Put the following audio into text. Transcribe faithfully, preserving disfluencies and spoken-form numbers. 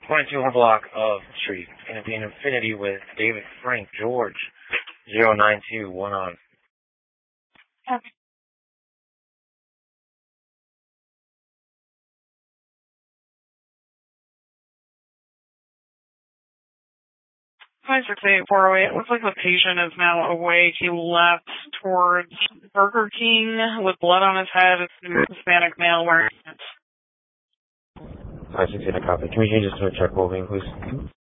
twenty-two hundred block of Street. It's going to be an Infinity with David Frank George. zero nine two one on. Okay. five six eight four oh eight. Looks like the patient is now awake. He left towards Burger King with blood on his head. It's a Hispanic male wearing it. five six eight, copy. Can we change this to a check holding, please?